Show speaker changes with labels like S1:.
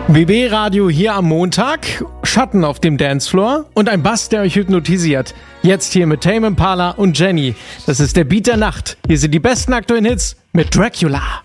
S1: BB Radio hier am Montag, Schatten auf dem Dancefloor und ein Bass, der euch hypnotisiert. Jetzt hier mit Tame Impala und Jenny. Das ist der Beat der Nacht. Hier sind die besten aktuellen Hits mit Dracula.